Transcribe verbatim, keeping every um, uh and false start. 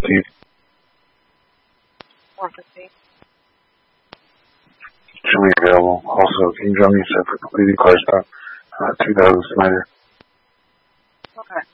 fifteen. one fifteen. Should be available. Also, can you draw me a set for completed car stop? Uh, two thousand Snyder. Okay.